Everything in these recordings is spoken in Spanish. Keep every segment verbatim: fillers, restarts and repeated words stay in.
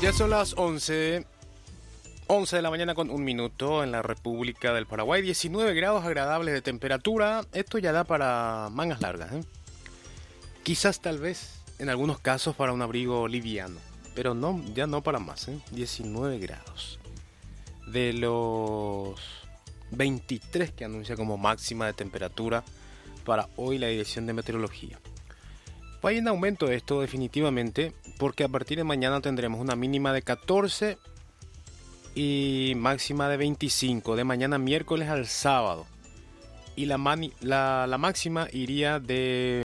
Ya son las once, once de la mañana con un minuto en la República del Paraguay. diecinueve grados agradables de temperatura. Esto ya da para mangas largas, ¿eh? Quizás tal vez en algunos casos para un abrigo liviano, pero no, ya no para más, ¿eh? diecinueve grados. De los veintitrés que anuncia como máxima de temperatura para hoy la Dirección de Meteorología. Hay un aumento de esto definitivamente, porque a partir de mañana tendremos una mínima de catorce y máxima de veinticinco, de mañana miércoles al sábado. Y la, mani, la, la máxima iría de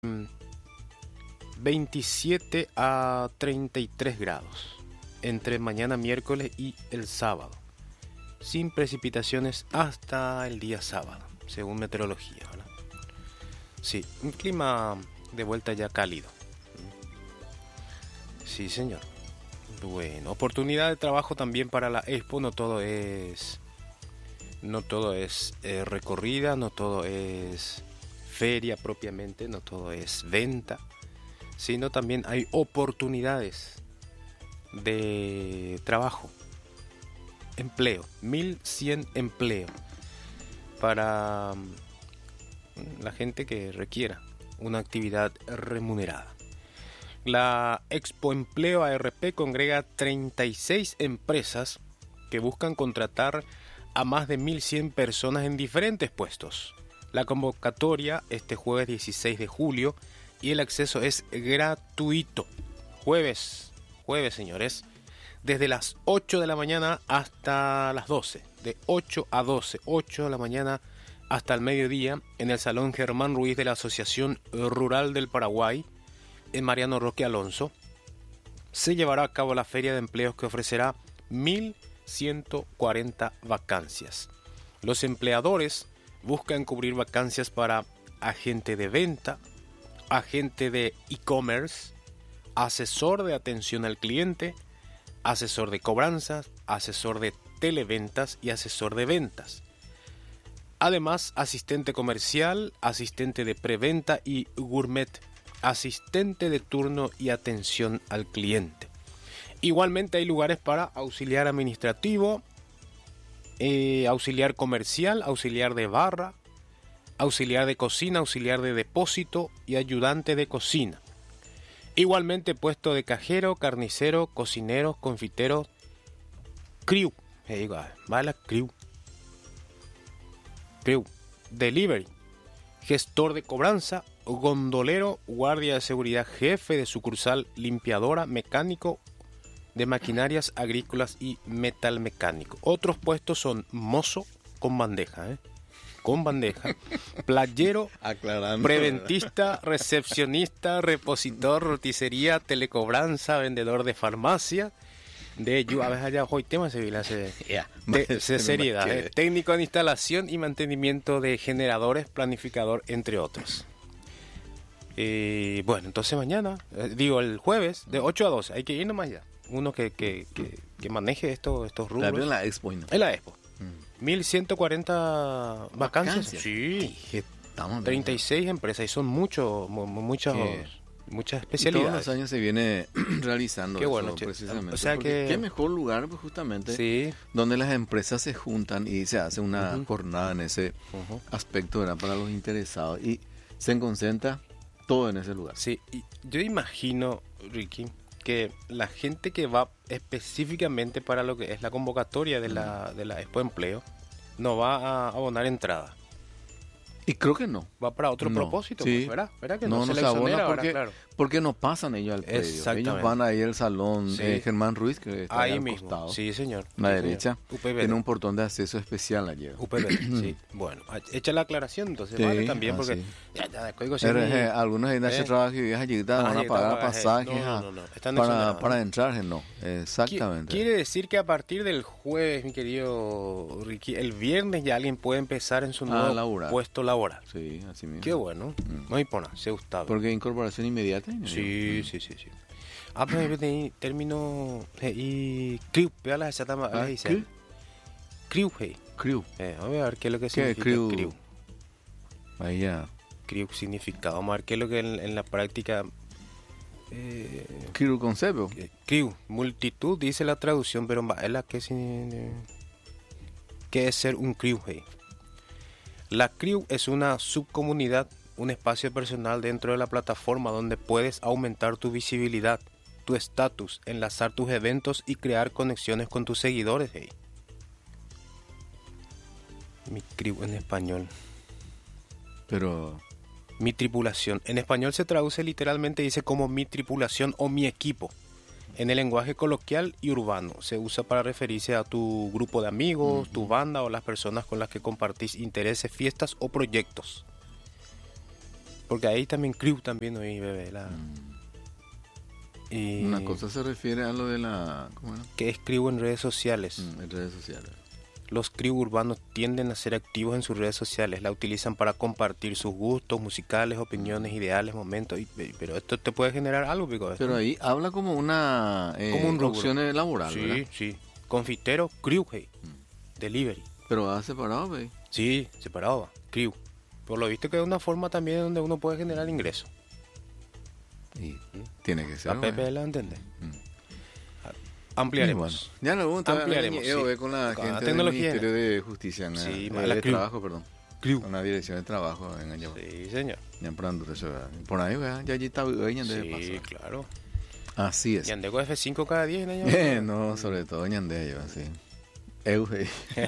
veintisiete a treinta y tres grados, entre mañana miércoles y el sábado, sin precipitaciones hasta el día sábado, según meteorología, ¿verdad? Sí, un clima de vuelta ya cálido. Sí, señor. Bueno, oportunidad de trabajo también para la Expo. No todo es no todo es eh, recorrida, no todo es feria propiamente, no todo es venta, sino también hay oportunidades de trabajo, empleo, mil cien empleos para la gente que requiera una actividad remunerada. La Expo Empleo A R P congrega treinta y seis empresas que buscan contratar a más de mil cien personas en diferentes puestos. La convocatoria este jueves dieciséis de julio y el acceso es gratuito. Jueves, jueves señores, desde las ocho de la mañana hasta las doce, de ocho a doce, ocho de la mañana hasta el mediodía, en el Salón Germán Ruiz de la Asociación Rural del Paraguay, en Mariano Roque Alonso, se llevará a cabo la feria de empleos que ofrecerá mil ciento cuarenta vacancias. Los empleadores buscan cubrir vacancias para agente de venta, agente de e-commerce, asesor de atención al cliente, asesor de cobranzas, asesor de televentas y asesor de ventas. Además, asistente comercial, asistente de preventa y gourmet, asistente de turno y atención al cliente. Igualmente hay lugares para auxiliar administrativo, eh, auxiliar comercial, auxiliar de barra, auxiliar de cocina, auxiliar de depósito y ayudante de cocina. Igualmente puesto de cajero, carnicero, cocinero, confitero, crew, eh, va la crew, crew, delivery, gestor de cobranza, gondolero, guardia de seguridad, jefe de sucursal, limpiadora, mecánico de maquinarias agrícolas y metalmecánico. Otros puestos son mozo con bandeja, ¿eh? con bandeja, playero, aclarando, preventista, recepcionista, repositor, roticería, telecobranza, vendedor de farmacia, de a veces allá hoy tema civil hace yeah, de seriedad, eh, técnico de instalación y mantenimiento de generadores, planificador, entre otros. Eh, bueno, entonces mañana, eh, digo el jueves, de ocho a doce, hay que ir nomás ya. Uno que, que, que, que maneje esto, estos rubros. En la Expo, ¿no? En la Expo. Mm. mil ciento cuarenta vacancias. ¿Vacancias? Sí. Estamos treinta y seis empresas y son muchos, muchas, muchas especialidades. Todos los años se viene realizando qué bueno, eso, che, precisamente. O sea que... Qué mejor lugar, pues, justamente, sí, donde las empresas se juntan y se hace una uh-huh. jornada en ese uh-huh. aspecto, ¿verdad? Para los interesados. Y se concentra todo en ese lugar. Sí, y yo imagino, Ricky, que la gente que va específicamente para lo que es la convocatoria de la, de la Expo Empleo no va a abonar entrada. Y creo que no. Va para otro no. propósito, sí. pues, ¿verdad? ¿verdad que no, no, no se abona porque, ahora, claro. porque no pasan ellos al predio. Ellos van ahí al salón sí. eh, Germán Ruiz, que está ahí, ahí al mismo. Costado. Sí, señor. A la sí, derecha. Señor. Tiene un portón de acceso especial allí. U P B, sí. Bueno, echa la aclaración, entonces sí, vale también, porque... Sí. Ya, ya, código R G, ni... Algunos en ese eh. trabajo y viajan allí van a pagar pasajes no, no, no, no. para, para entrar, no. Exactamente. Quiere decir que a partir del jueves, mi querido Ricky, el viernes ya alguien puede empezar en su nuevo laboral. puesto laboral. Sí, así mismo. Qué bueno. Mm. No hay pona, se gustaba. Porque incorporación inmediata. ¿no? Sí, mm. sí, sí, sí. Ah, pero hay término y crew, vea la esa tama ahí dice. Crew, hey. Crew. Eh, vamos a ver qué es lo que ¿Qué significa crew? crew. Ahí ya. Crew significa, vamos a ver qué es lo que en, en la práctica Eh, Crew concepto. Crew, multitud, dice la traducción, pero es la que sin... ¿Qué es ser un crew? Hey? La crew es una subcomunidad, un espacio personal dentro de la plataforma donde puedes aumentar tu visibilidad, tu estatus, enlazar tus eventos y crear conexiones con tus seguidores. Hey. Mi crew en español. Pero... Mi tripulación. En español se traduce literalmente, dice como mi tripulación o mi equipo. En el lenguaje coloquial y urbano se usa para referirse a tu grupo de amigos, uh-huh. tu banda o las personas con las que compartís intereses, fiestas o proyectos. Porque ahí también crew también hoy, bebé. La... Mm. Y... Una cosa se refiere a lo de la... ¿Cómo era? Que es crew en redes sociales. Mm, en redes sociales. Los crew urbanos tienden a ser activos en sus redes sociales, la utilizan para compartir sus gustos musicales, opiniones, ideales, momentos, y, pero esto te puede generar algo, pico. Pero ahí habla como una eh, como un opción laboral, sí, ¿verdad? Sí, confitero, crew, hey, mm. delivery. Pero va separado, güey. Sí, separado, va, crew. Por lo visto que es una forma también donde uno puede generar ingresos. Y ¿Mm? tiene que ser. A Pepe la entiende. Mm. Ampliaremos. Bueno, ya lo pregunto, ampliaremos. Yo sí. con la con gente la del Ministerio de Justicia, en sí, la, la de crew. trabajo, perdón. Crew. Con la dirección de trabajo en allá. Sí, señor. Ya por eso, por ahí, ¿verdad? Ya allí está dueña de Sí, paso. claro. Así es. Ñande con F cinco cada diez en allá. Eh, no, sobre todo Ñande, yo así. Euge.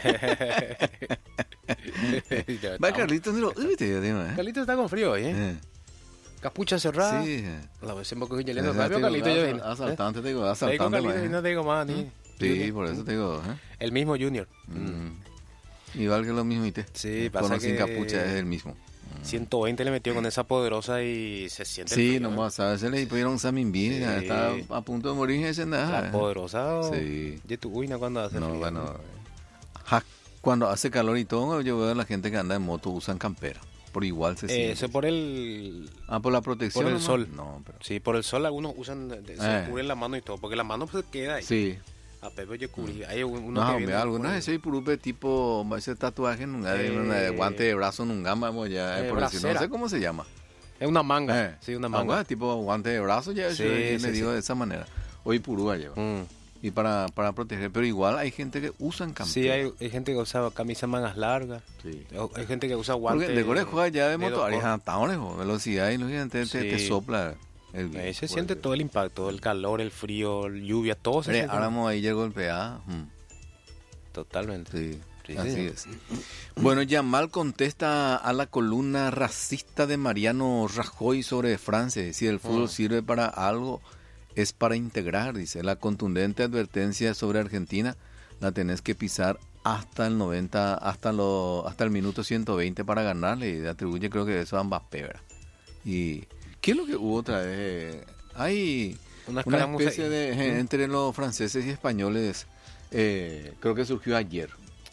Va Carlitos, no, uy, te digo, ¿eh? Carlitos está con frío hoy, ¿eh? eh. Capucha cerrada. Sí. La vez en poco que yo le doy Carlitos yo vine. Asaltante, te digo, asaltante. Te digo Carlitos y no te digo más, ni. Sí, por eso te digo, ¿eh? El mismo Junior. Mm. Igual que lo mismo y te. Sí, pasa con o que sin capucha es el mismo. ciento veinte le metió con esa poderosa y se siente. Sí, nomás, ¿sabes? Se le pidieron Saminbin, sí. Está a punto de morir ese nada. La poderosa. O... Sí. ¿Y tu uina cuando hace no, frío? Bueno, ja, cuando hace calor y todo, yo veo a la gente que anda en moto usan campera. Por igual se siente. Eso por el... Ah, por la protección. Por el nomás. sol. No, pero... Sí, por el sol algunos usan, se eh. cubren la mano y todo, porque la mano pues queda ahí. Sí. A Pepe yo cubrí. Hay uno no, que viene algunas veces hay purupe tipo ese tatuaje en un eh, guante de brazo en un gama, ya eh, por decir, no sé cómo se llama. Es una manga. Eh. Sí, una manga. Ah, tipo guante de brazo ya, sí, yo, yo sí, le digo sí. de esa manera. Hoy purúa lleva. Mm. Y para, para proteger, pero igual hay gente que usan campera. Sí, hay, hay gente que usa camisa mangas largas. Sí. Hay gente que usa guantes. Porque de Corea juega ya de moto, hay velocidad y lógicamente sí. te, te sopla. El, ahí se siente todo el impacto, el calor, el frío, la lluvia, todo se siente. Ahora ahí llega golpeada. Hmm. Totalmente. Sí, sí así sí. es. Bueno, Yamal contesta a la columna racista de Mariano Rajoy sobre Francia. Si el fútbol oh. sirve para algo, es para integrar, dice. La contundente advertencia sobre Argentina la tenés que pisar hasta el noventa, hasta lo, hasta el minuto ciento veinte para ganarle. Y atribuye, creo que eso a Mbappé, ¿verdad? Y... ¿Qué es lo que hubo otra vez? Hay una, una especie de... Eh, entre los franceses y españoles, eh, creo que surgió ayer.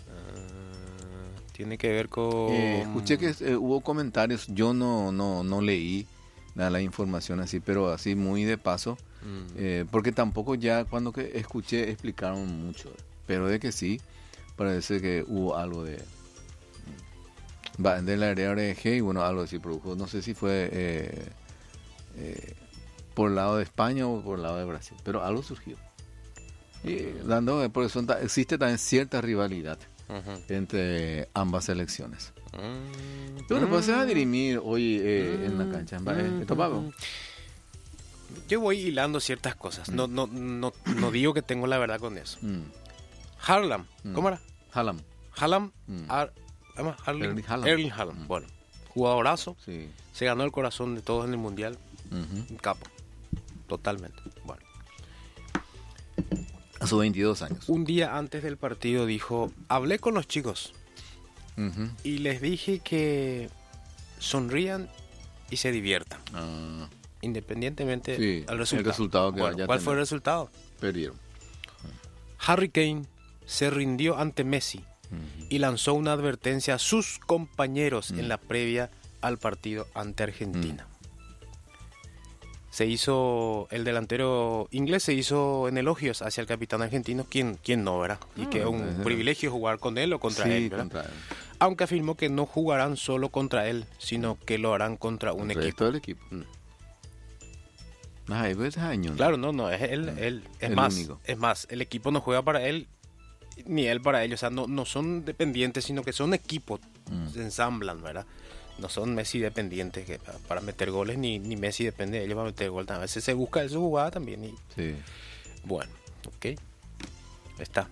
Uh, tiene que ver con... Eh, escuché que eh, hubo comentarios, yo no no no leí la, la información así, pero así muy de paso, mm. eh, porque tampoco ya cuando que escuché explicaron mucho, pero de que sí, parece que hubo algo de... de la área de G y bueno, algo así produjo, no sé si fue... Eh, Eh, por el lado de España o por el lado de Brasil, pero algo surgió y dando por eso existe también cierta rivalidad uh-huh. entre ambas selecciones. Uh-huh. Bueno, pues se va a dirimir hoy eh, uh-huh. en la cancha. Uh-huh. ¿Esto pago? Yo voy hilando ciertas cosas. Uh-huh. No, no, no, no digo que tengo la verdad con eso. Uh-huh. Haaland, uh-huh. ¿cómo era? Haaland. Haaland, uh-huh. Ar- Erling Haaland. Erling Haaland. Uh-huh. Bueno, jugadorazo. Sí. Se ganó el corazón de todos en el mundial. Uh-huh. Un capo, totalmente. Bueno, a sus veintidós años. Un día antes del partido dijo: hablé con los chicos uh-huh. y les dije que sonrían y se diviertan, uh, independientemente sí, del resultado. El resultado que bueno, vaya ¿cuál a fue el resultado? Perdieron. Harry Kane se rindió ante Messi uh-huh. y lanzó una advertencia a sus compañeros uh-huh. en la previa al partido ante Argentina. Uh-huh. Se hizo, el delantero inglés se hizo en elogios hacia el capitán argentino, quien, quien no, ¿verdad? Y ah, que es un es privilegio jugar con él o contra sí, él, ¿verdad? Contra él. Aunque afirmó que no jugarán solo contra él, sino que lo harán contra un el equipo. Resto del equipo. Mm. Ah, es año. Claro, no, no, es él, él es El más, único. es más, el equipo no juega para él ni él para ellos, o sea, no, no son dependientes, sino que son equipos, Mm. se ensamblan, ¿verdad? No son Messi dependientes que pa- para meter goles, ni, ni Messi depende de ellos para meter goles. A veces se busca él su jugada también. Y, Sí. bueno, ok. Está.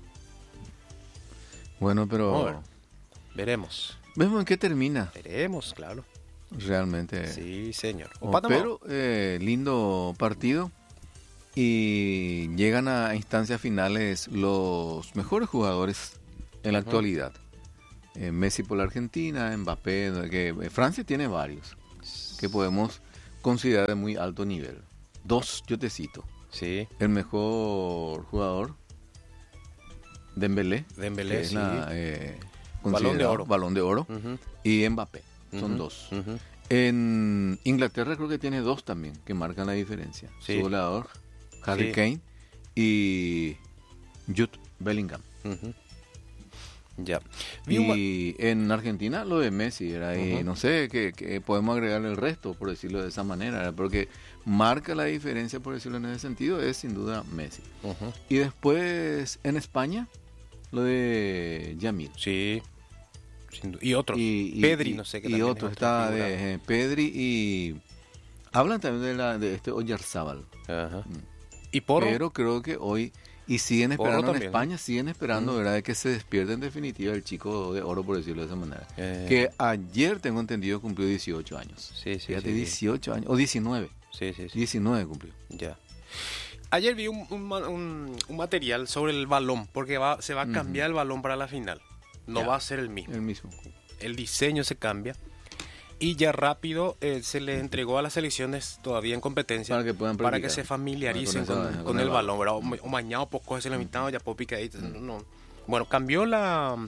Bueno, pero Vamos a ver. Veremos. vemos en qué termina Veremos, claro. realmente. Sí, señor. Oh, O Panamá. pero eh, lindo partido y llegan a instancias finales los mejores jugadores en la Ujú. actualidad. Eh, Messi por la Argentina, Mbappé, que eh, Francia tiene varios que podemos considerar de muy alto nivel. Dos, yo te cito. Sí, El mejor jugador, Dembélé, Dembélé, que es sí. la, eh, Balón de considerado oro. Balón de oro, Ujú, y Mbappé. Son ujú, dos. ujú. En Inglaterra creo que tiene dos también que marcan la diferencia. Sí. Su goleador, Harry Sí. Kane, y Jude Bellingham. Ujú. Ya. Vi un ma- Y en Argentina lo de Messi era ahí, Ujú. no sé, que, que podemos agregarle el resto, por decirlo de esa manera, ¿verdad? Porque marca la diferencia, por decirlo en ese sentido, es sin duda Messi. Ujú. Y después en España, lo de Yamil. Sí. Sin du- Y otros. Y, y- Pedri, y- no sé qué Y también otro es otra está figura. de eh, Pedri y hablan también de la de este Oyarzábal. Ajá. Mm. Y Porro. Pero creo que hoy y siguen Porro esperando en también, España, siguen esperando, Mm. ¿verdad? De que se despierte en definitiva el chico de oro, por decirlo de esa manera. Eh, Que ayer tengo entendido cumplió dieciocho años. Sí, sí, Fíjate, sí, sí. dieciocho años, o diecinueve. Sí, sí, sí. diecinueve cumplió. Ya. Ayer vi un, un ma- un- un material sobre el balón, porque va, se va a Ujú. cambiar el balón para la final. No Ya. va a ser el mismo. El mismo. El diseño se cambia. Y ya rápido eh, se le entregó a las selecciones todavía en competencia Para que puedan para que practicar. se familiaricen Con con, esa- con con el, el balón, ¿verdad? O, ma- o mañana o poco se la mitad, ya puedo picadito. No. Bueno, cambió la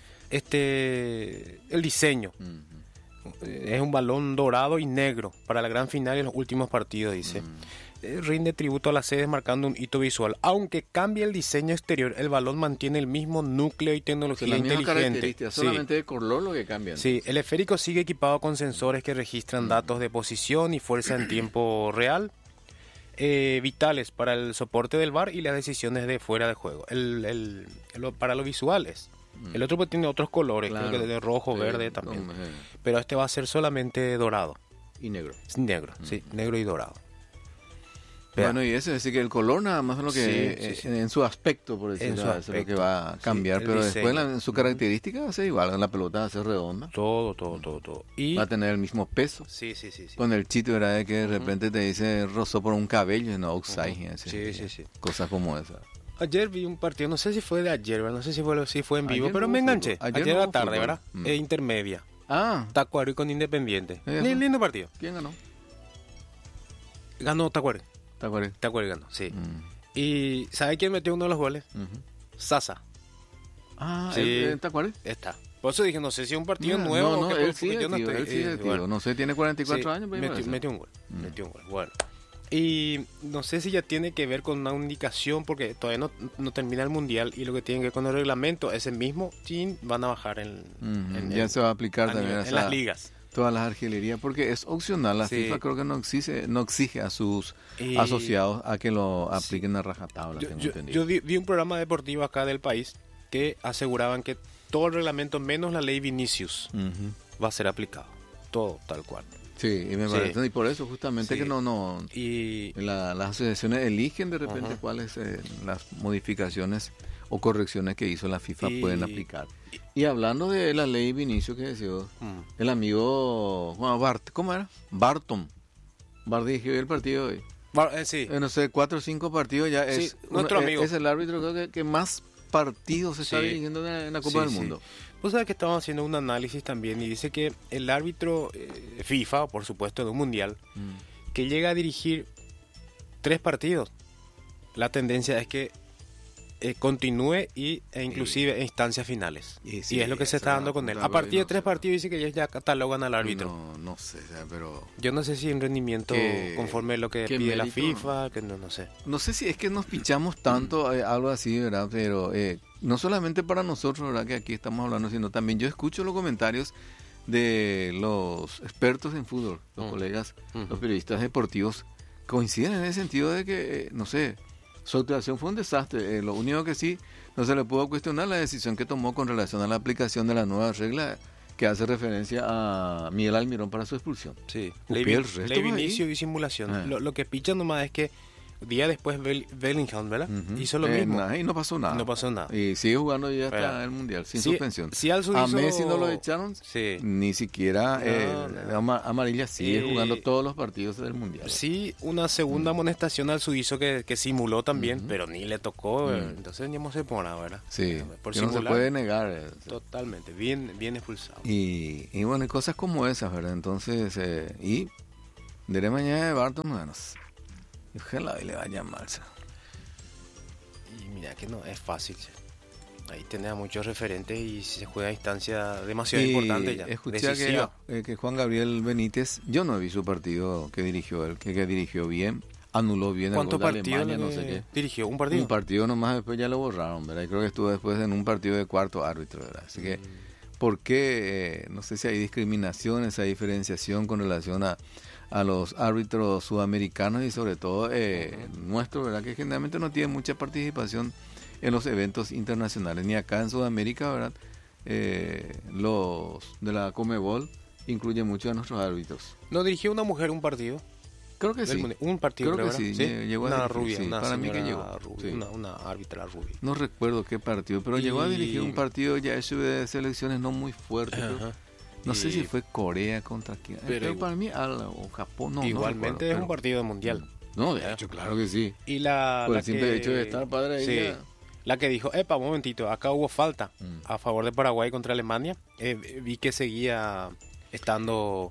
este el diseño. Ujú. Eh, Es un balón dorado y negro para la gran final y en los últimos partidos, dice. Mm. Eh, Rinde tributo a las sedes marcando un hito visual. Aunque cambie el diseño exterior, el balón mantiene el mismo núcleo y O sea, tecnología las mismas inteligente. características, Sí. solamente de color lo que cambian. Sí, el esférico sigue equipado con sensores que registran datos de posición y fuerza en tiempo real, eh, vitales para el soporte del V A R y las decisiones de fuera de juego. El, el- lo- para los visuales. Mm. El otro pues tiene otros colores, Claro. creo que de rojo, Sí, verde también. no, eh, Pero este va a ser solamente dorado. y negro. Es negro, sí, negro y dorado. Vea. Bueno, y eso es decir que el color nada más es lo que Sí, eh, sí, sí. En, en su aspecto, por decirlo, En su eso es lo que aspecto, va a sí, cambiar, el pero diseño. después la- en su Ujú. característica va a ser igual, la pelota va a ser redonda, Todo, todo, todo, todo. Y va a tener el mismo peso. sí, sí, sí, sí. Con el chiste, ¿verdad? De que de Ujú. repente te dice rozó por un cabello y no outside. Ujú. y así, Sí, sí, sí. Cosas como esa. Ayer vi un partido, no sé si fue de ayer, ¿verdad? No sé si fue, si fue en vivo, Ayer pero no me hubo enganché. fútbol. Ayer, Ayer no a la hubo tarde, fútbol. ¿verdad? Mm. Eh, intermedia. Ah, Tacuary con Independiente. Eso. Li- Lindo partido. ¿quién ganó? Ganó Tacuary. ¿Te acuerdas? Tacuary ganó, sí. Mm, Y ¿sabe quién metió uno de los goles? ujú. Sasa. Ah, Sí. ¿él- ¿te acuerdas? Está. Por eso dije, no sé si es un partido Mira, nuevo no, o no, qué, él porque sigue yo no activo, estoy- él sigue eh, activo. bueno. No sé, tiene cuarenta y cuatro Sí, años, pero metió, parece. metió un gol. Mm. Metió un gol. Bueno. Y no sé si ya tiene que ver con una indicación, porque todavía no, no termina el mundial. Y lo que tiene que ver con el reglamento, ese mismo chin van a bajar en, Ujú, en- ya en- se va a aplicar a también nivel- a en esa- las ligas. todas las argilerías porque es opcional. La Sí. FIFA creo que no exige, no exige a sus Y- asociados a que lo apliquen a rajatabla. Yo, tengo yo- entendido. yo vi, vi un programa deportivo acá del país que aseguraban que todo el reglamento, menos la ley Vinicius, Ujú. va a ser aplicado. Todo tal cual. Sí, y me Sí. parece, y por eso justamente Sí. que no, no, Y la- las asociaciones eligen de repente Ajá. cuáles eh, las modificaciones o correcciones que hizo la FIFA Y- pueden aplicar. Y hablando de la ley Vinicio que decía, mm, el amigo Juan Bart, ¿cómo era? Barton. Bart dirigió el partido hoy. va- eh, sí, Eh, no sé, cuatro o cinco partidos ya Sí, es nuestro uno- amigo. es el árbitro creo que, que más partidos se está Sí. dirigiendo en la, en la Copa Sí, del sí. Mundo. Vos sabés que estamos haciendo un análisis también y dice que el árbitro eh, FIFA, por supuesto, de un mundial, que llega a dirigir tres partidos, la tendencia es que eh, continúe y, e inclusive en instancias finales. Y Y, sí, es lo que se eso está va dando a con él. apuntar A partir de algo y no tres sé. partidos dice que ellos ya catalogan al árbitro. No, no sé, o sea, pero Yo no sé si en rendimiento Que- conforme lo que que pide la mérito, FIFA, que no, no sé. no sé si es que nos pichamos tanto eh, algo así, ¿verdad? Pero eh, no solamente para nosotros, ¿verdad? Que aquí estamos hablando, sino también yo escucho los comentarios de los expertos en fútbol, los Mm. colegas, Ujú. los periodistas deportivos, coinciden en el sentido de que, no sé, su actuación fue un desastre. Eh, lo único que sí, no se le pudo cuestionar la decisión que tomó con relación a la aplicación de la nueva regla que hace referencia a Miguel Almirón para su expulsión. Sí, Uy, ley, el resto ley de va ahí. inicio y simulación. Ah. Lo, lo que picha nomás es que día después Bell- Bellingham, ¿verdad? Ujú. Hizo lo Eh, mismo. nada, y no pasó nada. No pasó nada. Y sigue jugando ya hasta Pero, el Mundial, sin si- suspensión. si al A suizo- Messi no lo echaron, Sí. ni siquiera No, eh, no. ama- amarilla, sigue Y- jugando todos los partidos del Mundial. Sí, una segunda amonestación al suizo que, que simuló también, Ujú. pero ni le tocó. eh, Mm. Entonces ni se pone, ¿verdad? Sí, Por que no se simular, puede negar. eh, totalmente, bien, bien expulsado. Y, y bueno, y cosas como esas, ¿verdad? Entonces, eh, y de mañana de Barton, bueno, y ojalá y le vaya a llamarse. Y mira que no es fácil. Ahí tenés a muchos referentes y se juega a instancia demasiado importante ya. Escuché que, decisiva. eh, que Juan Gabriel Benítez, yo no vi su partido que dirigió él, que, que dirigió bien, anuló bien el ¿Cuántos gol de partidos Alemania, no le sé qué. dirigió? ¿Un partido? Un partido nomás, después ya lo borraron, ¿verdad? Y creo que estuvo después en un partido de cuarto árbitro, ¿verdad? Así que, ¿por qué? Eh, no sé si hay discriminación, esa diferenciación con relación a, a los árbitros sudamericanos y sobre todo eh, nuestro, ¿verdad? Que generalmente no tiene mucha participación en los eventos internacionales, ni acá en Sudamérica, ¿verdad? Eh, los de la Comebol incluyen mucho a nuestros árbitros. ¿No dirigió una mujer un partido? Creo que Del sí. Mundial? Un partido, Creo que ¿verdad? sí, lle- llegó a una dirigir, rubia, sí, una para mí que señora llegó, rubia, sí. una, una árbitra rubia. No recuerdo qué partido, pero llegó a Y- dirigir un partido ya hecho de selecciones no muy fuerte. creo. Ajá. No sé Y- si fue Corea contra quién. Pero Pero, igual- para mí al- o Japón, no. no Igualmente recuerdo, es pero- un partido mundial. No, de hecho, claro que sí. Y la, Por la el simple que, hecho de estar padre ahí sí, ya- la que dijo, epa, un momentito, acá hubo falta Mm. a favor de Paraguay contra Alemania. Eh, vi que seguía estando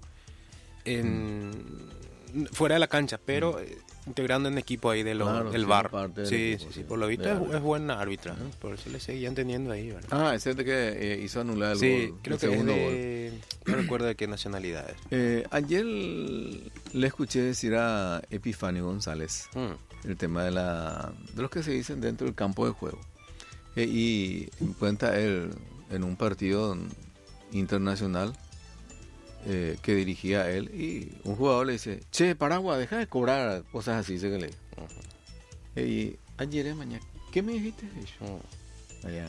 en fuera de la cancha, pero eh, integrando en equipo ahí de lo, Claro, del siendo bar. parte del Sí, equipo, sí, sí, sí. por lo visto De es, árbitro. es buena árbitra, ¿no? Por eso le seguían teniendo ahí, ¿verdad? Ah, ese de que eh, hizo anular el sí, gol, creo el que es segundo gol. de... No recuerdo de qué nacionalidad es. Eh, ayer le escuché decir a Epifanio González Mm. el tema de la de los que se dicen dentro del campo de juego. Eh, y cuenta él en un partido internacional eh, que dirigía él y un jugador le dice, che, Paraguay, deja de cobrar, cosas así, se que le dijo. Eh, y ayer es mañana, ¿qué me dijiste eso? Mm. Allá.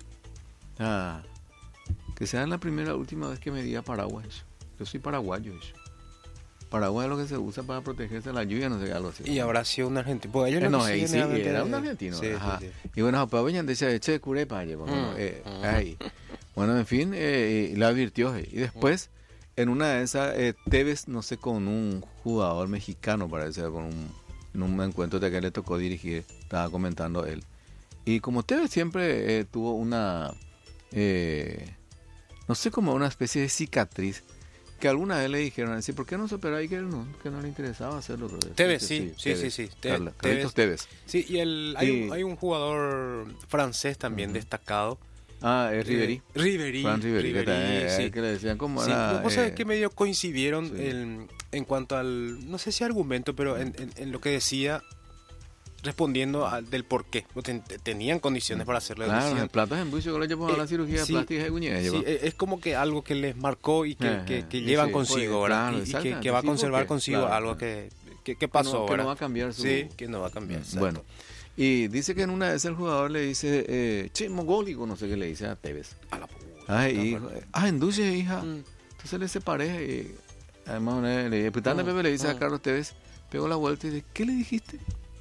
Ah, que sea la primera última vez que me diga Paraguay eso. Yo soy paraguayo eso. Paraguay es lo que se usa para protegerse de la lluvia, no sé, algo así. Y habrá sido un argentino. Pues ellos Eh, lo no, que ahí siguen sí, realmente era es- un argentino. Sí, sí, ajá. sí. Y bueno, papá venían decía, che, curepa, llevo. Bueno, Mm, eh, mm. ahí. Bueno, en fin, eh, y le advirtió. eh. Y después, en una de esas, eh, Tevez, no sé, con un jugador mexicano, parece, con un, en un encuentro de que le tocó dirigir, estaba comentando él. Y como Tevez siempre eh, tuvo una, eh, no sé, como una especie de cicatriz, que alguna vez le dijeron así, ¿por qué no se operó ahí? Que él no, que no le interesaba hacerlo. pero Tevez, sí, sí, sí, sí, sí. Te- Carla- Carlitos Tevez. Sí, y el, hay, Y- un, hay un jugador francés también Ujú. destacado. Ah, es Riveri. Eh, Riveri. Fran Riveri, que, Riveri, también, eh, sí. que le decían como Sí, era... vos sabés eh, que medio coincidieron sí. en, en cuanto al, no sé si argumento, pero en, en- en lo que decía, respondiendo al, del por qué. O ten- tenían condiciones para hacerlo. Claro, decían, en platos en bucho, que le llevan a la Eh, cirugía sí, plástica y uñas. sí, eh, es como que algo que les marcó y que, Ajá, que- que y llevan sí, consigo, pues, ¿verdad? claro, y- y, que, exactamente, que va a sí, conservar porque, consigo claro, algo claro. que, que, que que pasó, no, que ¿verdad? no va a cambiar su... Sí, que no va a cambiar. exacto. Bueno, y dice que en una vez el jugador le dice, eh, che, mogólico, no sé qué le dice a Tevez. A la puta, Ay, hijo, bueno. ah, induce, hija. Mm. Entonces le separé y además le, le, Petana Mm, Pepe le dice a mm. Carlos Tevez, pegó la vuelta y dice, ¿qué le dijiste?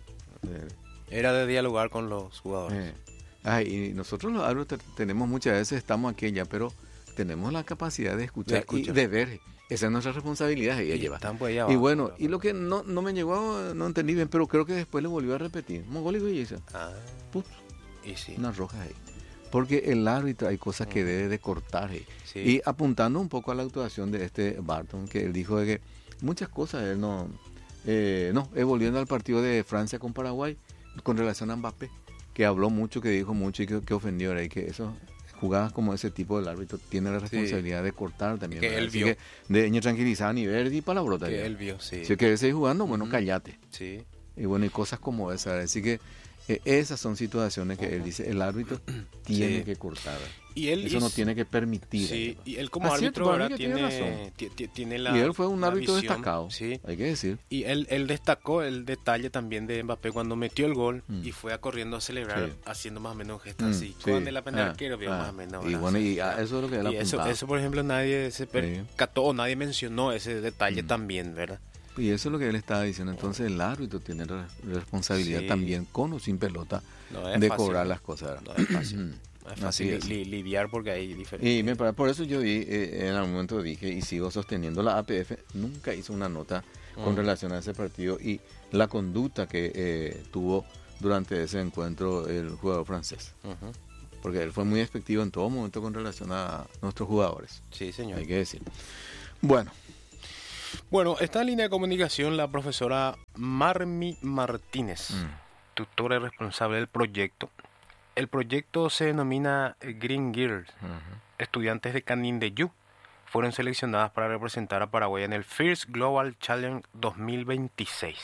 Era de dialogar con los jugadores. Eh, ay, y nosotros los árbitros tenemos muchas veces, estamos aquí ya, pero tenemos la capacidad de escuchar, De escuchar. y de ver. Esa es nuestra responsabilidad y ella Y lleva. están pues ahí Y abajo, bueno, pero- y lo que no, no me llegó, no entendí bien, pero creo que después le volvió a repetir. Mogólico y esa. Ah, Put, y sí. unas rojas ahí. Porque el árbitro hay cosas que Ujú. debe de cortar ahí. Sí. Y apuntando un poco a la actuación de este Barton, que él dijo de que muchas cosas él no... Eh, no, eh, volviendo al partido de Francia con Paraguay, con relación a Mbappé, que habló mucho, que dijo mucho y que, que ofendió ahora, y que eso, jugadas como ese tipo del árbitro, tiene la responsabilidad de cortar también. Que ¿verdad? él Así vio. que de ñe tranquilizar ni verde y palabrota. Que ya. él vio, sí. Si querés seguir jugando, bueno, Ujú. cállate. Sí. Y bueno, y cosas como esas. Así que, Eh, esas son situaciones que él dice, el árbitro tiene Sí. que cortar. Y él Eso es- no tiene que permitir. Sí, y él como Ah, cierto, árbitro para mí ¿verdad? que tiene tiene, razón. ti- ti- tiene la Y él fue un la árbitro visión, destacado, sí. hay que decir. Y él, él destacó el detalle también de Mbappé cuando metió el gol Mm. y fue a corriendo a celebrar Sí. haciendo más o menos un gesto Mm, así. sí. Con el pena Ah, arquero, vio ah. más o menos. Y ¿verdad? bueno, Sí, y sí. ah, eso es lo que él Y eso, apuntaba. eso, por ejemplo, nadie se percató o nadie mencionó ese detalle Mm. también, ¿verdad? Y eso es lo que él estaba diciendo. Entonces el árbitro tiene la responsabilidad Sí. también, con o sin pelota, No es de fácil, cobrar ¿no? las cosas. No es fácil. No es Así fácil es. li- lidiar porque hay diferentes. Y me pare- por eso yo di, eh, en algún momento dije y sigo sosteniendo, la A P F nunca hizo una nota con Mm. relación a ese partido y la conducta que eh, tuvo durante ese encuentro el jugador francés. Ujú. Porque él fue muy efectivo en todo momento con relación a nuestros jugadores, Sí, señor. hay que decir. Bueno, Bueno, está en línea de comunicación la profesora Marmi Martínez, Mm. tutora y responsable del proyecto. El proyecto se denomina Green Girls. Estudiantes de Canindeyú fueron seleccionadas para representar a Paraguay en el First Global Challenge dos mil veintiséis.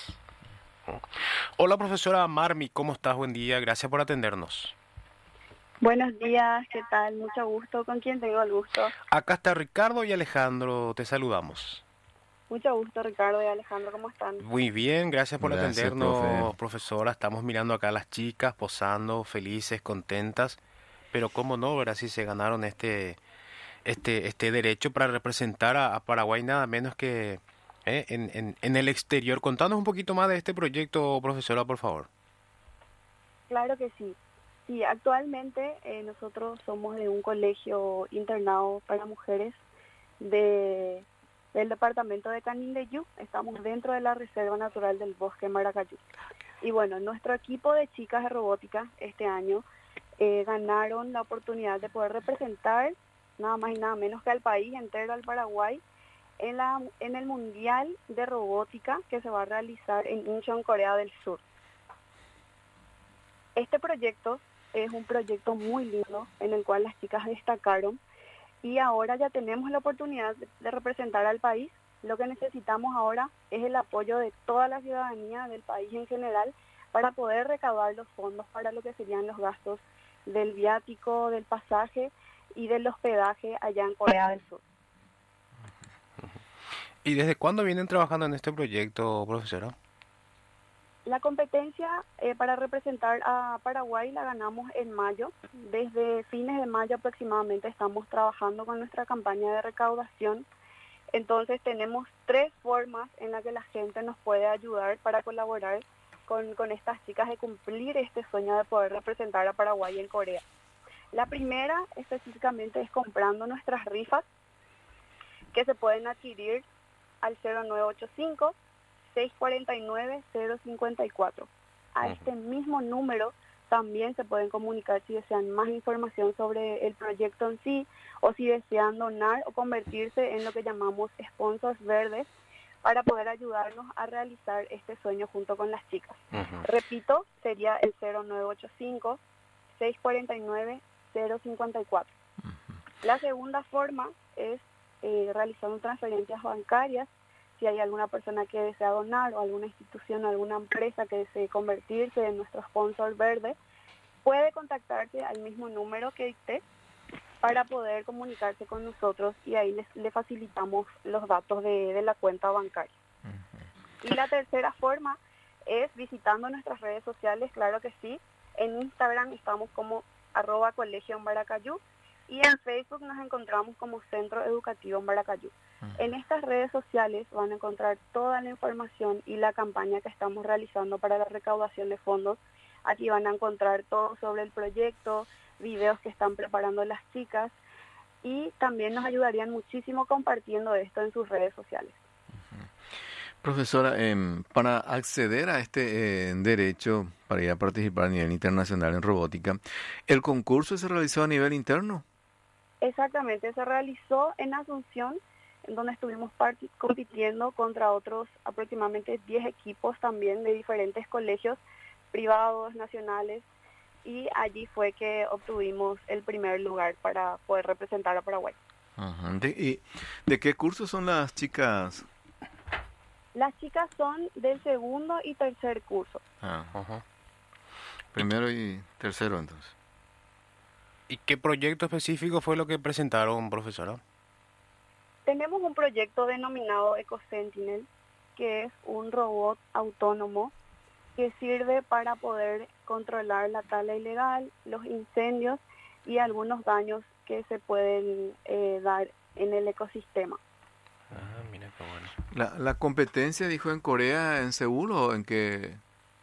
Hola profesora Marmi, ¿cómo estás? Buen día, gracias por atendernos. Buenos días, ¿qué tal? Mucho gusto. ¿Con quién tengo el gusto? Acá está Ricardo y Alejandro, te saludamos. Mucho gusto, Ricardo y Alejandro, ¿cómo están? Muy bien, gracias por Gracias, atendernos, profe. profesora. Estamos mirando acá a las chicas posando, felices, contentas. Pero cómo no, ¿verdad? Si se ganaron este este este derecho para representar a, a Paraguay nada menos que eh, en, en, en el exterior. Contanos un poquito más de este proyecto, profesora, por favor. Claro que sí. Sí, actualmente eh, nosotros somos de un colegio internado para mujeres de del departamento de Canindeyú. Estamos dentro de la Reserva Natural del Bosque Maracayú. Y bueno, nuestro equipo de chicas de robótica este año eh, ganaron la oportunidad de poder representar nada más y nada menos que al país entero, al Paraguay, en, la, en el Mundial de Robótica que se va a realizar en Incheon, Corea del Sur. Este proyecto es un proyecto muy lindo en el cual las chicas destacaron y ahora ya tenemos la oportunidad de, de representar al país. Lo que necesitamos ahora es el apoyo de toda la ciudadanía del país en general para poder recaudar los fondos para lo que serían los gastos del viático, del pasaje y del hospedaje allá en Corea del Sur. ¿Y desde cuándo vienen trabajando en este proyecto, profesora? La competencia eh, para representar a Paraguay la ganamos en mayo. Desde fines de mayo aproximadamente estamos trabajando con nuestra campaña de recaudación. Entonces tenemos tres formas en las que la gente nos puede ayudar para colaborar con, con estas chicas de cumplir este sueño de poder representar a Paraguay en Corea. La primera específicamente es comprando nuestras rifas que se pueden adquirir al cero nueve ocho cinco, seis cuatro nueve, cero cinco cuatro. A Ujú. este mismo número también se pueden comunicar si desean más información sobre el proyecto en sí o si desean donar o convertirse en lo que llamamos sponsors verdes para poder ayudarnos a realizar este sueño junto con las chicas. Ujú. Repito, sería el cero nueve ocho cinco, seis cuatro nueve, cero cinco cuatro. La segunda forma es eh, realizando transferencias bancarias. Si hay alguna persona que desea donar o alguna institución, alguna empresa que desee convertirse en nuestro sponsor verde, puede contactarse al mismo número que dicté para poder comunicarse con nosotros y ahí les, le facilitamos los datos de, de la cuenta bancaria. Y la tercera forma es visitando nuestras redes sociales, claro que sí. En Instagram estamos como arroba colegio en Maracayú y en Facebook nos encontramos como Centro Educativo en Maracayú. En estas redes sociales van a encontrar toda la información y la campaña que estamos realizando para la recaudación de fondos. Aquí van a encontrar todo sobre el proyecto, videos que están preparando las chicas y también nos ayudarían muchísimo compartiendo esto en sus redes sociales. profesora, em, para acceder a este eh, derecho para ir a participar a nivel internacional en robótica, ¿el concurso se realizó a nivel interno? Exactamente, se realizó en Asunción, en donde estuvimos part- compitiendo contra otros aproximadamente diez equipos también de diferentes colegios privados, nacionales, y allí fue que obtuvimos el primer lugar para poder representar a Paraguay. Ajá. ¿De, y, ¿De qué curso son las chicas? Las chicas son del segundo y tercer curso. Ah. Ajá. Primero y tercero, entonces. ¿Y qué proyecto específico fue lo que presentaron, profesora? Tenemos un proyecto denominado EcoSentinel, que es un robot autónomo que sirve para poder controlar la tala ilegal, los incendios y algunos daños que se pueden eh, dar en el ecosistema. Ah, mira qué bueno. ¿La, la competencia, dijo, en Corea, en Seúl o en qué?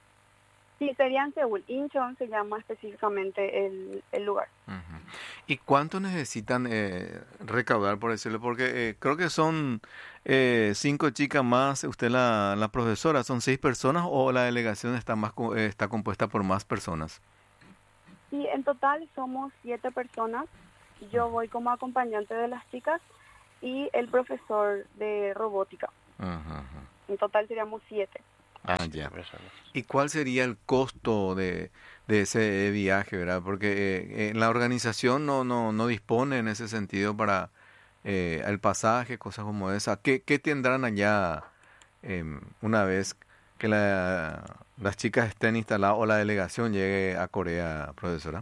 Sí, sería en Seúl. Incheon se llama específicamente el, el lugar. Uh-huh. ¿Y cuánto necesitan eh, recaudar, por decirlo? Porque eh, creo que son eh, cinco chicas más, usted la, la profesora, ¿son seis personas o la delegación está, más, eh, está compuesta por más personas? Sí, en total somos siete personas. Yo voy como acompañante de las chicas y el profesor de robótica. Uh-huh. En total seríamos siete. Ah, ya. ¿Y cuál sería el costo de, de ese viaje, verdad? Porque eh, la organización no, no, no dispone en ese sentido para eh, el pasaje, cosas como esa. ¿Qué, qué tendrán allá eh, una vez que la, las chicas estén instaladas o la delegación llegue a Corea, profesora?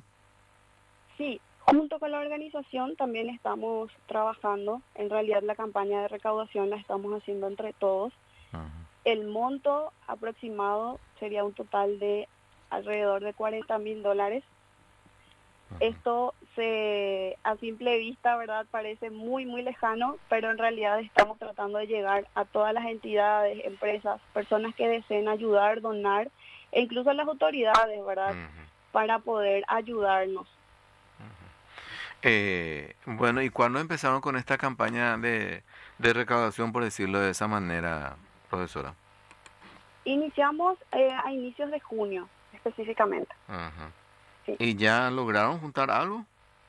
Sí, junto con la organización también estamos trabajando. En realidad la campaña de recaudación la estamos haciendo entre todos. Uh-huh. El monto aproximado sería un total de alrededor de cuarenta mil dólares. Uh-huh. Esto se, a simple vista, ¿verdad?, parece muy, muy lejano, pero en realidad estamos tratando de llegar a todas las entidades, empresas, personas que deseen ayudar, donar, e incluso a las autoridades, ¿verdad?, uh-huh, para poder ayudarnos. Uh-huh. Eh, bueno, ¿y cuándo empezaron con esta campaña de, de recaudación, por decirlo de esa manera, profesora? Iniciamos eh, a inicios de junio, específicamente. Uh-huh. Sí. ¿Y ya lograron juntar algo?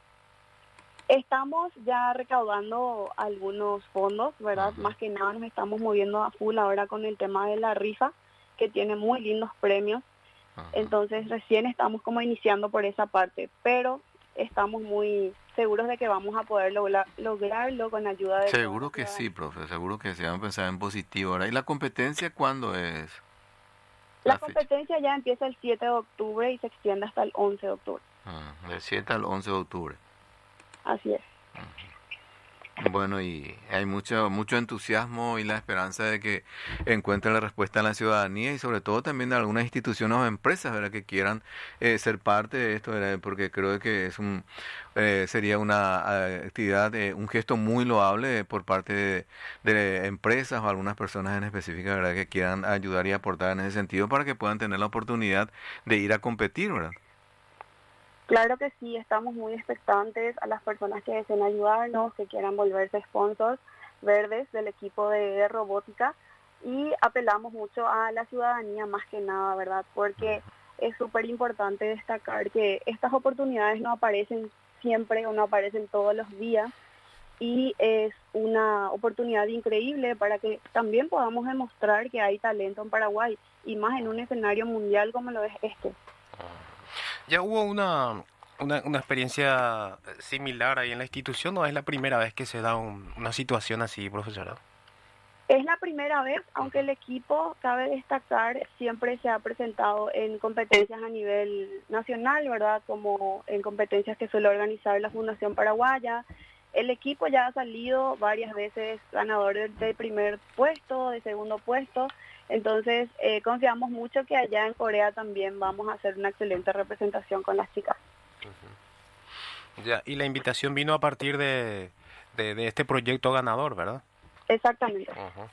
Estamos ya recaudando algunos fondos, ¿verdad? Uh-huh. Más que nada nos estamos moviendo a full ahora con el tema de la rifa, que tiene muy lindos premios. Uh-huh. Entonces recién estamos como iniciando por esa parte, pero estamos muy seguros de que vamos a poder lograr, lograrlo con ayuda de... Seguro que sí, profe, seguro que sí, vamos a pensar en positivo ahora. ¿Y la competencia cuándo es? La, la competencia fecha ya empieza el siete de octubre y se extiende hasta el once de octubre. Uh, del siete al once de octubre. Así es. Uh-huh. Bueno, y hay mucho mucho entusiasmo y la esperanza de que encuentre la respuesta en la ciudadanía y sobre todo también de algunas instituciones o empresas, ¿verdad?, que quieran eh, ser parte de esto, ¿verdad?, porque creo que es un eh, sería una actividad, eh, un gesto muy loable por parte de, de empresas o algunas personas en específica, ¿verdad?, que quieran ayudar y aportar en ese sentido para que puedan tener la oportunidad de ir a competir, ¿verdad? Claro que sí, estamos muy expectantes a las personas que deseen ayudarnos, que quieran volverse sponsors verdes del equipo de, de robótica, y apelamos mucho a la ciudadanía más que nada, ¿verdad? Porque es súper importante destacar que estas oportunidades no aparecen siempre o no aparecen todos los días, y es una oportunidad increíble para que también podamos demostrar que hay talento en Paraguay, y más en un escenario mundial como lo es este. ¿Ya hubo una, una, una experiencia similar ahí en la institución o es la primera vez que se da un, una situación así, profesora? Es la primera vez, aunque el equipo, cabe destacar, siempre se ha presentado en competencias a nivel nacional, ¿verdad?, como en competencias que suele organizar la Fundación Paraguaya. El equipo ya ha salido varias veces ganador del, del primer puesto, de segundo puesto. Entonces, eh, confiamos mucho que allá en Corea también vamos a hacer una excelente representación con las chicas. Uh-huh. Ya, y la invitación vino a partir de, de, de este proyecto ganador, ¿verdad? Exactamente.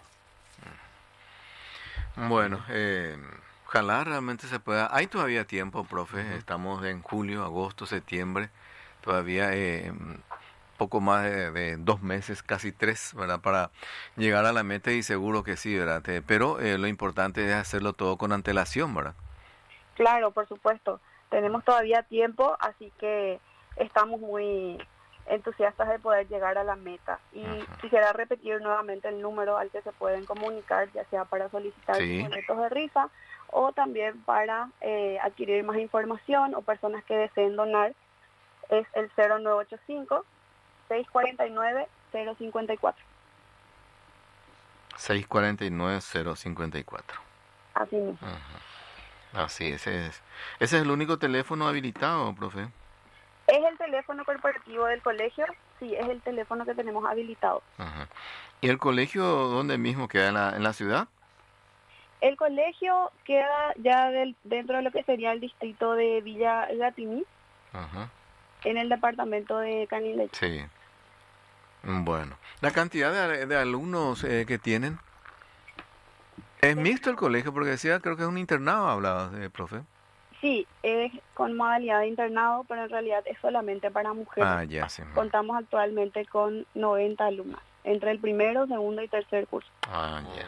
Uh-huh. Bueno, eh, ojalá realmente se pueda. Hay todavía tiempo, profe. Uh-huh. Estamos en julio, agosto, septiembre. Todavía... Eh, poco más de, de dos meses, casi tres, ¿verdad?, para llegar a la meta, y seguro que sí, ¿verdad? Pero eh, lo importante es hacerlo todo con antelación, ¿verdad? Claro, por supuesto. Tenemos todavía tiempo, así que estamos muy entusiastas de poder llegar a la meta. Y uh-huh. quisiera repetir nuevamente el número al que se pueden comunicar, ya sea para solicitar sí. boletos de rifa o también para eh, adquirir más información o personas que deseen donar. Es el cero nueve ocho cinco, seis cuatro nueve, cero cinco cuatro. seis cuatro nueve, cero cinco cuatro. Así mismo. Uh-huh. Así, ese es. Ese es el único teléfono habilitado, profe. ¿Es el teléfono corporativo del colegio? Sí, es el teléfono que tenemos habilitado. Ajá. ¿Y el colegio dónde mismo queda? ¿En la, en la ciudad? El colegio queda ya del, dentro de lo que sería el distrito de Villa Gatiní, Ajá. en el departamento de Canindeyú. Sí. Bueno. ¿La cantidad de, de alumnos eh, que tienen? ¿Es mixto el colegio? Porque decía, creo que es un internado, hablaba, eh, profe. Sí, es con modalidad de internado, pero en realidad es solamente para mujeres. Ah, ya, sí. Contamos actualmente con noventa alumnas, entre el primero, segundo y tercer curso. Ah, ya.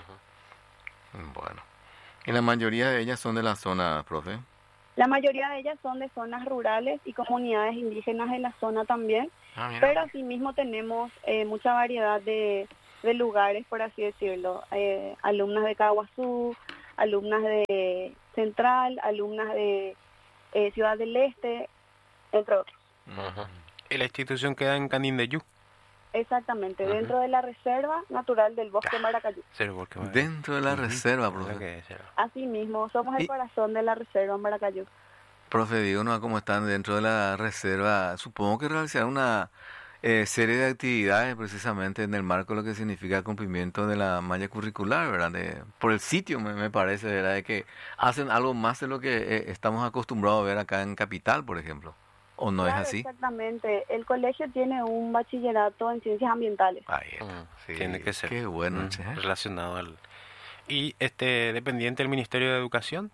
Bueno. ¿Y la mayoría de ellas son de la zona, profe? La mayoría de ellas son de zonas rurales y comunidades indígenas de la zona también, Ah, mira. pero asimismo tenemos eh, mucha variedad de, de lugares, por así decirlo. Eh, alumnas de Caguazú, alumnas de Central, alumnas de eh, Ciudad del Este, entre otros. Ajá. ¿Y la institución queda en Canindeyú? Exactamente, Ajá. dentro de la Reserva Natural del Bosque Maracayú. Sí, porque- Dentro de la Ujú. reserva, Creo profe. que sí. Asimismo, somos el Y- corazón de la Reserva Maracayú. Profe, díganos cómo están dentro de la reserva. Supongo que realizarán una eh, serie de actividades precisamente en el marco de lo que significa el cumplimiento de la malla curricular, ¿verdad? De- por el sitio, me, me parece, ¿verdad? De que hacen algo más de lo que eh, estamos acostumbrados a ver acá en Capital, por ejemplo. ¿O no Claro, es así? exactamente. El colegio tiene un bachillerato en ciencias ambientales. Ahí está. Mm, Sí, tiene que ser. Qué bueno, Mm, che. relacionado al... ¿Y este dependiente del Ministerio de Educación?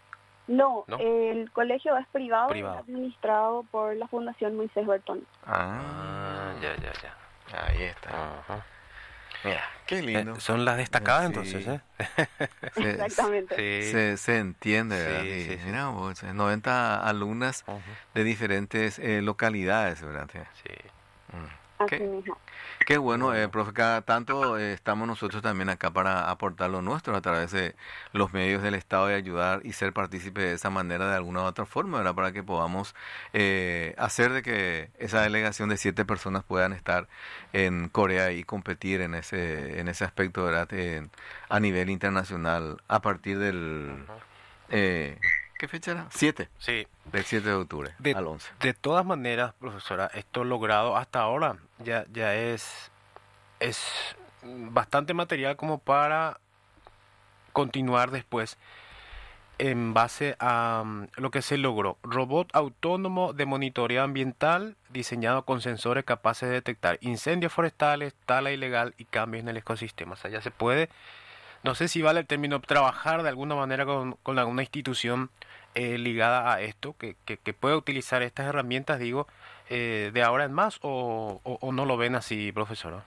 No, ¿No? el colegio es privado, Privado. y administrado por la Fundación Moisés Bertón. Ah, Ah, ya, ya, ya. ahí está. Ajá. Mira, qué lindo. Eh, son las destacadas Sí. entonces, ¿eh? Se- Exactamente. Sí. Se, se entiende, Sí, ¿verdad? sí, Y sí. mira vos, eh, noventa alumnas Ujú. de diferentes eh, localidades, ¿verdad? Sí. Mm. Así Qué, mismo. qué bueno, eh, profe, cada tanto eh, estamos nosotros también acá para aportar lo nuestro a través de los medios del Estado y ayudar y ser partícipe de esa manera de alguna u otra forma, ¿verdad? Para que podamos eh, hacer de que esa delegación de siete personas puedan estar en Corea y competir en ese en ese aspecto, ¿verdad? En- a nivel internacional a partir del... Eh, ¿qué fecha era? siete, Sí. del siete de octubre De, al once. de todas maneras, profesora, esto logrado hasta ahora ya, ya es, es bastante material como para continuar después en base a mm, lo que se logró. Robot autónomo de monitoreo ambiental diseñado con sensores capaces de detectar incendios forestales, tala ilegal y cambios en el ecosistema. O sea, ya se puede, no sé si vale el término, trabajar de alguna manera con, con alguna institución eh, ligada a esto, que, que, que pueda utilizar estas herramientas, digo, eh, de ahora en más, o, o, o no lo ven así, profesora.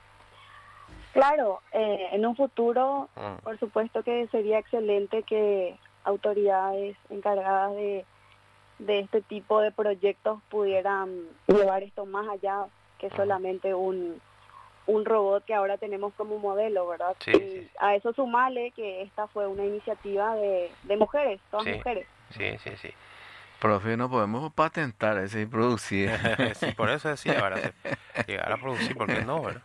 Claro, eh, en un futuro, Mm. por supuesto que sería excelente que autoridades encargadas de, de este tipo de proyectos pudieran llevar esto más allá que solamente un, un robot que ahora tenemos como modelo, ¿verdad? Sí, y sí. a eso sumarle que esta fue una iniciativa de, de mujeres, todas Sí. mujeres. Sí, sí, sí. Profe, no podemos patentar ese y producir. Sí, por eso decía, ahora llegar a producir, ¿por qué no, verdad?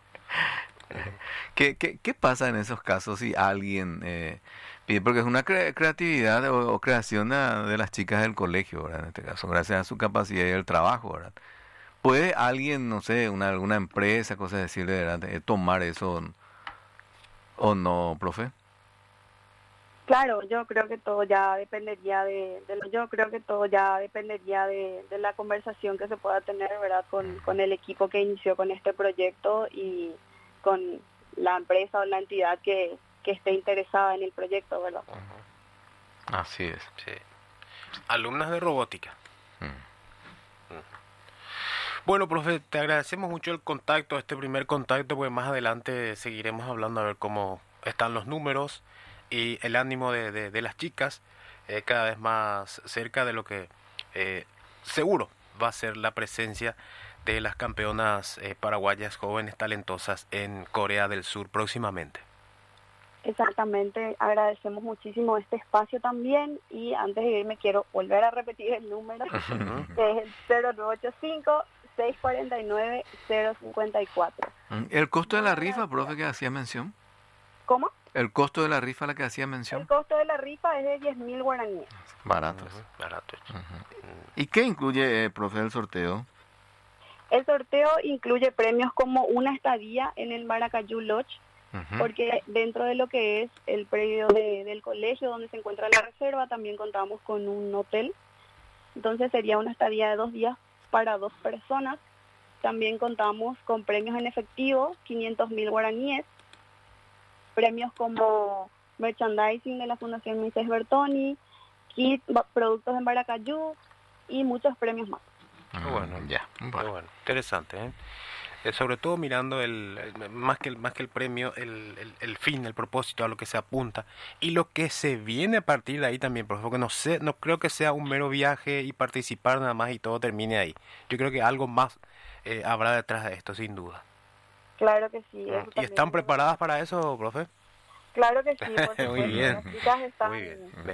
¿Qué, qué, qué pasa en esos casos si alguien eh, pide? Porque es una cre- creatividad o, o creación de, de las chicas del colegio, ¿verdad? En este caso, gracias a su capacidad y el trabajo, ¿verdad? ¿Puede alguien, no sé, una, alguna empresa, cosas así, ¿verdad? eh, tomar eso o no, profe? Claro, yo creo que todo ya dependería de, de lo- yo creo que todo ya dependería de, de la conversación que se pueda tener, ¿verdad? Con, con el equipo que inició con este proyecto y con la empresa o la entidad que, que esté interesada en el proyecto, ¿verdad? Así es. Sí. Alumnas de robótica. Mm. Bueno, profe, te agradecemos mucho el contacto, este primer contacto, porque más adelante seguiremos hablando a ver cómo están los números y el ánimo de, de, de las chicas, eh, cada vez más cerca de lo que eh, seguro va a ser la presencia de las campeonas eh, paraguayas jóvenes talentosas en Corea del Sur próximamente. Exactamente, agradecemos muchísimo este espacio también y antes de irme quiero volver a repetir el número, que es el cero nueve ocho cinco, seis cuatro nueve, cero cinco cuatro. Mm, ¿El costo de la rifa, profe, que hacía mención? ¿Cómo? ¿El costo de la rifa a la que hacía mención? El costo de la rifa es de diez mil guaraníes. Barato. Ujú, barato. Uh-huh. ¿Y qué incluye, eh, profe, el sorteo? El sorteo incluye premios como una estadía en el Maracayú Lodge, Uh-huh. porque dentro de lo que es el predio de, del colegio donde se encuentra la reserva, también contamos con un hotel. Entonces sería una estadía de dos días para dos personas. También contamos con premios en efectivo, quinientos mil guaraníes, premios como merchandising de la Fundación Mises Bertoni, kit, productos en Maracayú y muchos premios más. Uh-huh. Bueno, ya. Bueno. bueno, interesante, ¿eh? Eh, sobre todo mirando el, el más que el más que el premio, el, el, el fin, el propósito, a lo que se apunta y lo que se viene a partir de ahí también, profe, porque no sé, no creo que sea un mero viaje y participar nada más y todo termine ahí. Yo creo que algo más eh, habrá detrás de esto, sin duda. Claro que sí. Eso ¿Y están preparadas para eso, profe? Claro que sí, por supuesto. Muy bien. Las chicas están Muy bien.